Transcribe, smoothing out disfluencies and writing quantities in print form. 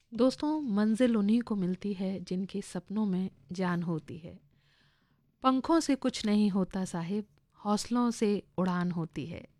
दोस्तों, मंजिल उन्हीं को मिलती है जिनके सपनों में जान होती है। पंखों से कुछ नहीं होता साहिब, हौसलों से उड़ान होती है।